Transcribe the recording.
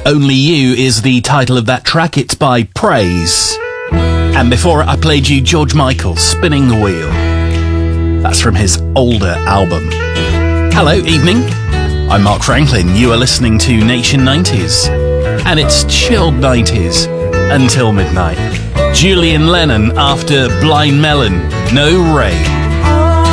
Only You is the title of that track. It's by Praise. And before it, I played you George Michael, Spinning the Wheel. That's from his older album. Hello, evening. I'm Mark Franklin. You are listening to Nation 90s. And it's chilled 90s until midnight. Julian Lennon after Blind Melon, No Rain.